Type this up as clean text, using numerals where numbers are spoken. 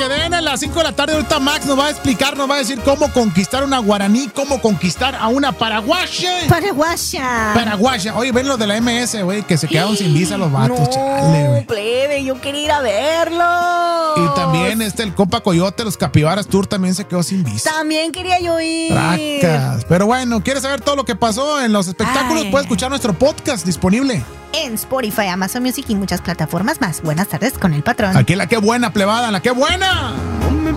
que den a las 5 de la tarde. Ahorita Max nos va a explicar, nos va a decir cómo conquistar una guaraní, cómo conquistar a una paraguaya. Paraguaya. Oye, ven los de la MS, güey, que se quedaron sin visa los vatos. No, chale, güey. plebe, yo quería ir a verlos. Y también el compa Coyote, los Capibaras Tour también se quedó sin visa. También quería yo ir. Tracas. Pero bueno, ¿quieres saber todo lo que pasó en los espectáculos? Puedes escuchar nuestro podcast disponible en Spotify, Amazon Music y muchas plataformas más. Buenas tardes con el patrón. Aquí la que buena, plebada, la que buena.